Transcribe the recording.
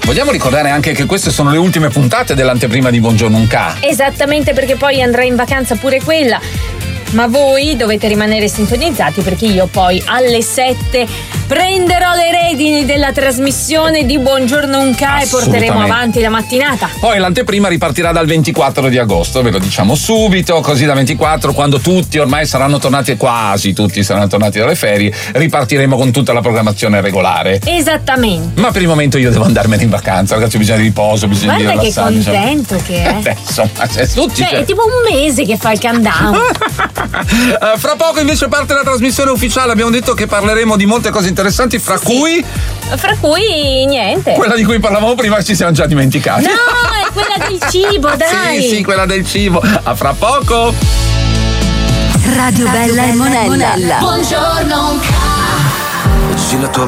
Vogliamo ricordare anche che queste sono le ultime puntate dell'anteprima di Buongiorno Unca. Esattamente, perché poi andrà in vacanza pure quella. Ma voi dovete rimanere sintonizzati, perché io poi alle 7 prenderò le redini della trasmissione di Buongiorno Unca e porteremo avanti la mattinata. Poi l'anteprima ripartirà dal 24 di agosto, ve lo diciamo subito, così da 24, quando tutti ormai saranno tornati, quasi tutti saranno tornati dalle ferie, ripartiremo con tutta la programmazione regolare. Esattamente. Ma per il momento io devo andarmene in vacanza, ragazzi, ho bisogno di riposo, bisogno di rilassarmi. Guarda che contento che è. Insomma, tutti. Cioè, è tipo un mese che fa il countdown. Fra poco invece parte la trasmissione ufficiale, abbiamo detto che parleremo di molte cose interessanti, fra cui niente. Quella di cui parlavamo prima ci siamo già dimenticati. No, è quella del cibo, dai. Sì, quella del cibo. A fra poco. Radio Bella e Monella. Buongiorno. Oggi la tua